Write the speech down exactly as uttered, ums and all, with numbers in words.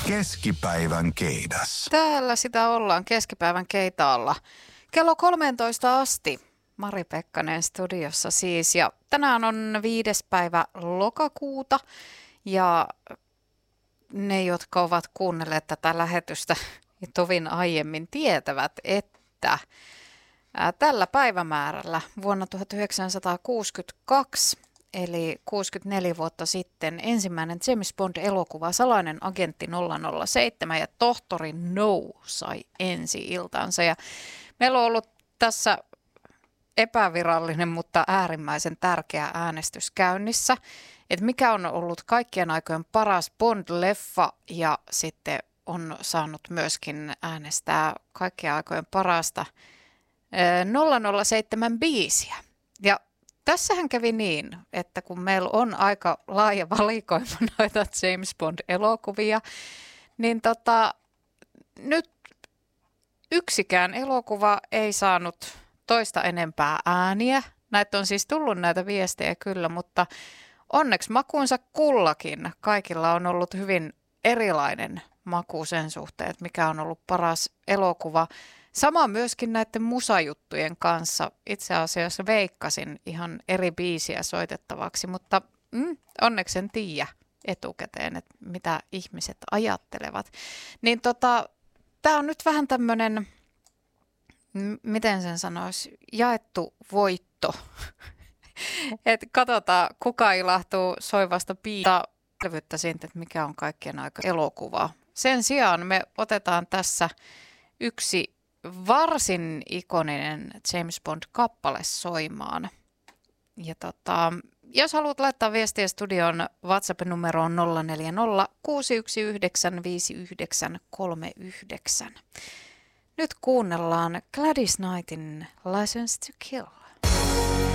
Keskipäivän keidas. Täällä sitä ollaan keskipäivän keitaalla. Kello kolmeentoista asti. Mari Pekkanen studiossa siis. Ja tänään on viides päivä lokakuuta. Ja ne, jotka ovat kuunnelleet tätä lähetystä tovin aiemmin, tietävät, että tällä päivämäärällä vuonna tuhatyhdeksänsataakuusikymmentäkaksi, eli kuusikymmentäneljä vuotta sitten, ensimmäinen James Bond-elokuva Salainen agentti nolla nolla seitsemän ja Tohtori No sai ensi-iltansa. Ja meillä on ollut tässä epävirallinen, mutta äärimmäisen tärkeä äänestys käynnissä, että mikä on ollut kaikkien aikojen paras Bond-leffa, ja sitten on saanut myöskin äänestää kaikkien aikojen parasta nolla nolla seitsemän biisiä. Ja tässähän kävi niin, että kun meillä on aika laaja valikoima noita James Bond-elokuvia, niin tota, nyt yksikään elokuva ei saanut toista enempää ääniä. Näitä on siis tullut näitä viestejä kyllä, mutta onneksi makuunsa kullakin. Kaikilla on ollut hyvin erilainen maku sen suhteen, että mikä on ollut paras elokuva. Sama myöskin näiden musajuttujen kanssa. Itse asiassa veikkasin ihan eri biisiä soitettavaksi, mutta mm, onneksi en tiedä etukäteen, että mitä ihmiset ajattelevat. Niin tota, tämä on nyt vähän tämmöinen, miten sen sanoisi, jaettu voitto. Että katsotaan, kuka ilahtuu soivasta biisiä. Selvyttä siitä, että mikä on kaikkien aika elokuva. Sen sijaan me otetaan tässä yksi varsin ikoninen James Bond-kappale soimaan. Ja tota, jos haluat laittaa viestiä studion WhatsApp-numeroon nolla neljä nolla kuusi yksi yhdeksän viisi yhdeksän kolme yhdeksän. Nyt kuunnellaan Gladys Knightin License to Kill.